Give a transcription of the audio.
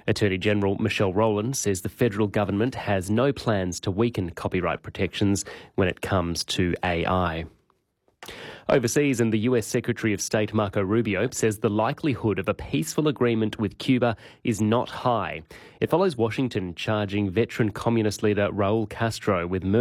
Attorney General Michelle Rowland says the federal government has no plans to weaken copyright protections when it comes to AI. Overseas, and the US Secretary of State Marco Rubio says the likelihood of a peaceful agreement with Cuba is not high. It follows Washington charging veteran communist leader Raul Castro with murder